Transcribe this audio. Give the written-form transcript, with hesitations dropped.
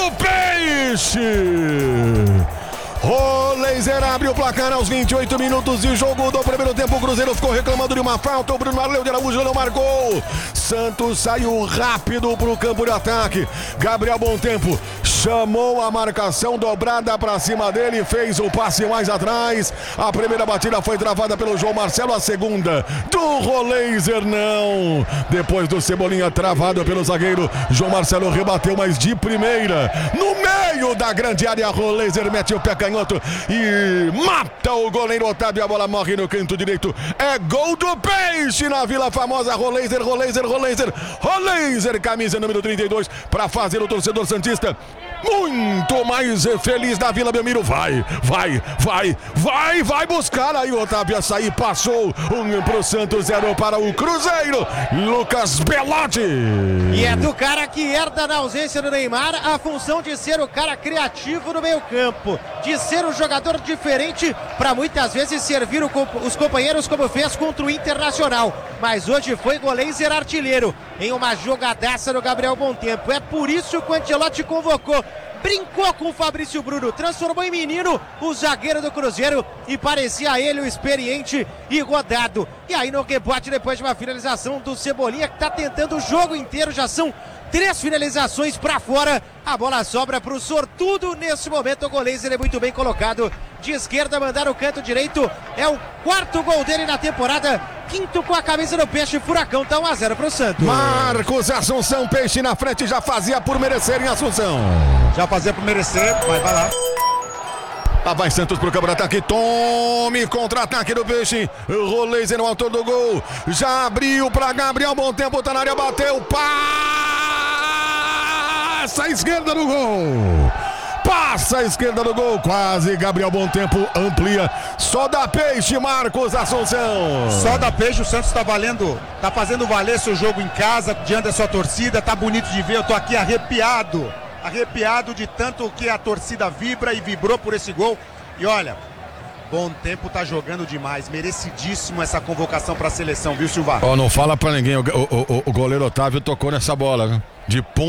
do Peixe! Roleiser abre o placar aos 28 minutos de jogo do primeiro tempo. O Cruzeiro ficou reclamando de uma falta. O Bruno Arleu de Araújo não marcou. Santos saiu rápido para o campo de ataque. Gabriel Bontempo chamou a marcação dobrada para cima dele, fez o passe mais atrás. A primeira batida foi travada pelo João Marcelo, a segunda do Roleiser não. Depois do Cebolinha travado pelo zagueiro, João Marcelo rebateu, mas de primeira, no meio da grande área. Roleiser mete o pé canhoto e mata o goleiro Otávio. A bola morre no canto direito. É gol do Peixe na Vila Famosa. Roleiser, camisa número 32, para fazer o torcedor santista muito mais feliz da Vila Belmiro. Vai buscar aí o Otávio. Açaí passou, 1 pro Santos, 0 para o Cruzeiro. Lucas Belotti. E é do cara que herda na ausência do Neymar a função de ser o cara criativo no meio campo, de ser um jogador diferente para muitas vezes servir os companheiros, como fez contra o Internacional. Mas hoje foi Roleiser artilheiro em uma jogadaça do Gabriel Bontempo. É por isso que o Ancelotti convocou. Brincou com o Fabrício Bruno, transformou em menino o zagueiro do Cruzeiro e parecia ele o experiente e rodado. E aí no rebote, depois de uma finalização do Cebolinha, que está tentando o jogo inteiro, já são 3 finalizações para fora. A bola sobra para o sortudo nesse momento. O Roleiser é muito bem colocado de esquerda, mandar o canto direito. É o 4º gol dele na temporada, 5º com a camisa do Peixe. Furacão tá 1-0 pro Santos. Marcos Assunção, Peixe na frente, já fazia por merecer em Assunção. Já fazia por merecer, vai lá. Lá vai Santos pro campo de ataque. Tome contra-ataque do Peixe. Roleiser no autor do gol. Já abriu pra Gabriel Bontempo, tá na área, bateu. Passa a esquerda do gol. Passa a esquerda do gol. Quase Gabriel Bontempo amplia. Só da Peixe, Marcos Assunção. Só da Peixe, o Santos tá fazendo valer seu jogo em casa, diante da sua torcida. Tá bonito de ver, eu tô aqui arrepiado de tanto que a torcida vibra e vibrou por esse gol. E olha, Bontempo tá jogando demais, merecidíssimo essa convocação pra seleção, viu, Silva? Não fala pra ninguém, o goleiro Otávio tocou nessa bola, viu? De ponta.